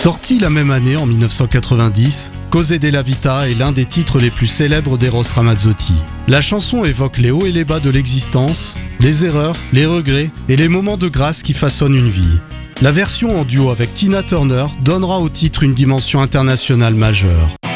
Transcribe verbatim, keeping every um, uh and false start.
Sorti la même année en dix-neuf cent quatre-vingt-dix, Cose della Vita est l'un des titres les plus célèbres d'Eros Ramazzotti. La chanson évoque les hauts et les bas de l'existence, les erreurs, les regrets et les moments de grâce qui façonnent une vie. La version en duo avec Tina Turner donnera au titre une dimension internationale majeure.